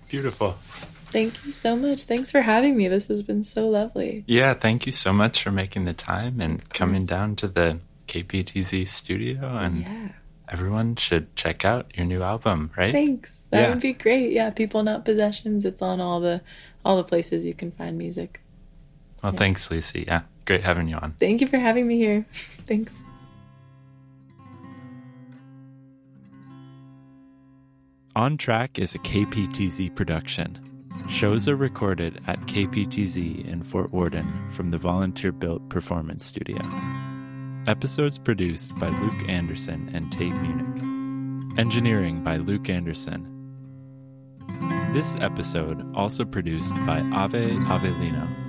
Beautiful. Thank you so much. Thanks for having me. This has been so lovely. Yeah, thank you so much for making the time and coming down to the KPTZ studio. And everyone should check out your new album, right? Thanks. That would be great. Yeah, People Not Possessions. It's on all the places you can find music. Well, thanks, Lucy. Yeah, great having you on. Thank you for having me here. Thanks. On Track is a KPTZ production. Shows are recorded at KPTZ in Fort Worden from the volunteer-built performance studio. Episodes produced by Luke Anderson and Tate Munich. Engineering by Luke Anderson. This episode also produced by Ave Avelino.